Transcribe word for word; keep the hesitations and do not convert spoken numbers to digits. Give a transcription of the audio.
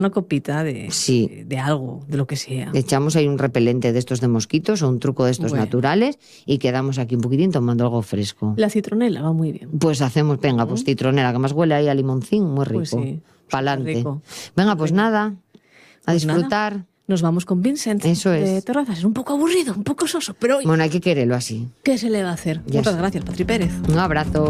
Una copita de, sí. de, de algo, de lo que sea. Echamos ahí un repelente de estos de mosquitos o un truco de estos bueno. naturales y quedamos aquí un poquitín tomando algo fresco. La citronela va muy bien. Pues hacemos, venga, pues citronela, que más huele ahí a limoncín, muy rico. Pues sí, pa'lante. rico. Venga, pues rico. nada, a pues disfrutar. Nada. Nos vamos con Vincent. Eso es. De Terrazas. Es un poco aburrido, un poco soso, pero hoy... Bueno, hay que quererlo así. ¿Qué se le va a hacer? Ya Muchas sé. gracias, Patri Pérez. Un abrazo.